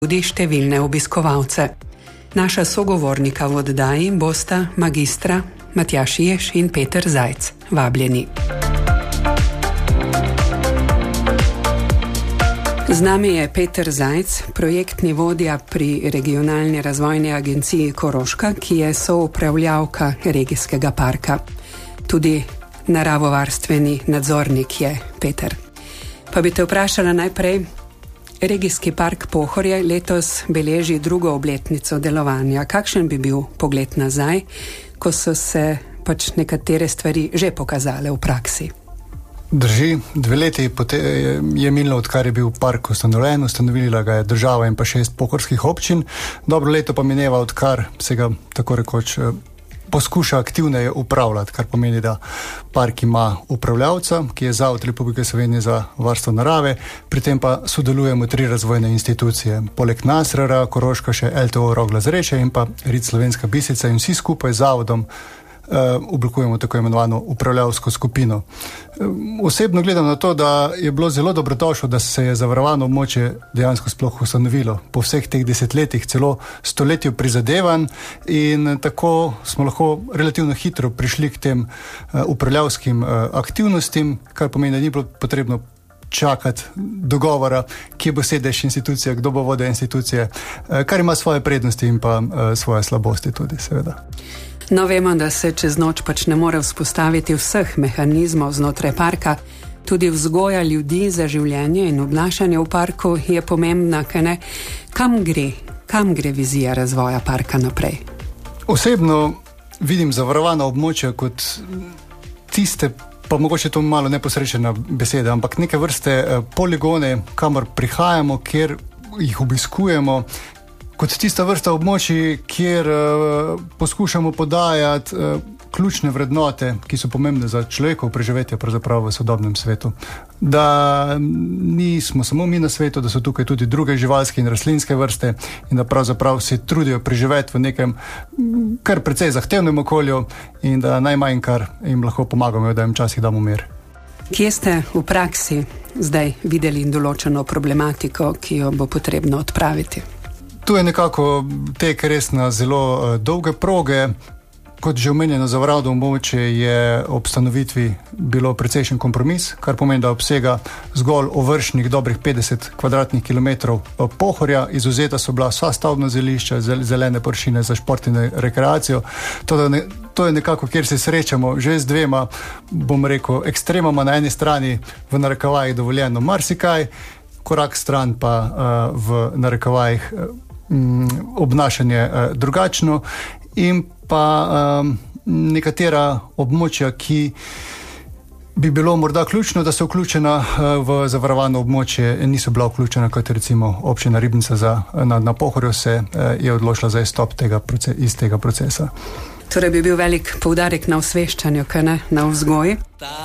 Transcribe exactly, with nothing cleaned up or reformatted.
tudi številne obiskovalce. Naša sogovornika v oddaji bosta magistra Matjaž Jež in Peter Zajc. Vabljeni. Z nami je Peter Zajc, projektni vodja pri Regionalni razvojni agenciji Koroška, ki je soupravljavka regijskega parka. Tudi naravovarstveni nadzornik je Peter. Pa bi te vprašala najprej, Regijski park Pohorje letos beleži drugo obletnico delovanja. Kakšen bi bil pogled nazaj, ko so se pač nekatere stvari že pokazale v praksi? Drži, dve leti je minilo, odkar je bil park ustanovljen, ustanovila ga je država in pa šest pohorskih občin. Dobro leto pa mineva, odkar se ga tako rekoč poskuša aktivneje upravljati, kar pomeni, da park ima upravljavca, ki je Zavod Republike Slovenije za varstvo narave, pri tem pa sodelujemo tri razvojne institucije. Poleg nas, R R A Koroška, še L T O Rogla Zreče in pa R I T Slovenska Bistrica in vsi skupaj z zavodom Uh, oblikujemo tako imenovano upravljavsko skupino. Uh, osebno gledam na to, da je bilo zelo dobrodošlo, da se je zavarovano območje dejansko sploh ustanovilo po vseh teh desetletjih, celo stoletju prizadevanj, in tako smo lahko relativno hitro prišli k tem uh, upravljavskim uh, aktivnostim, kar pomeni, da ni bilo potrebno čakati dogovora, kje bo sedež institucije, kdo bo vodil institucije, uh, kar ima svoje prednosti in pa uh, svoje slabosti tudi, seveda. No, vemo, da se čez noč pač ne more vzpostaviti vseh mehanizmov znotraj parka. Tudi vzgoja ljudi za življenje in obnašanje v parku je pomembna, kaj ne? Kam gre? Kam gre vizija razvoja parka naprej? Osebno vidim zavarovana območja kot tiste, pa mogoče to malo neposrečena beseda, ampak neke vrste poligone, kamor prihajamo, kjer jih obiskujemo, kot tista vrsta območij, kjer uh, poskušamo podajati uh, ključne vrednote, ki so pomembne za človekov preživetje pravzaprav v sodobnem svetu. Da nismo samo mi na svetu, da so tukaj tudi druge živalske in rastlinske vrste in da pravzaprav se trudijo preživeti v nekem kar precej zahtevnem okolju in da najmanj, kar jim lahko pomagamo, da jim včasih damo mir. Kje ste v praksi zdaj videli določeno problematiko, ki jo bo potrebno odpraviti? Tu je nekako tek res na zelo uh, dolge proge. Kot že omenjeno, zavarovano območje je ob ustanovitvi bilo precejšen kompromis, kar pomeni, da obsega zgolj ovršnih dobrih petdeset kvadratnih kilometrov Pohorja. Izvzeta so bila vsa stavbna zemljišča, zelene površine za šport in rekreacijo. To, ne, to je nekako, kjer se srečamo že z dvema, bom rekel, ekstremama. Na eni strani v narekovajih dovoljeno marsikaj, korak stran pa uh, v narekovajih uh, obnašanje uh, drugačno in pa um, nekatera območja, ki bi bilo morda ključno, da so vključena uh, v zavarovano območje, niso bila vključena, kot recimo občina Ribnica za, na, na Pohorju se uh, je odločila za izstop tega proces, iz tega procesa. Torej bi bil velik poudarek na osveščanju, kaj ne, na vzgoji?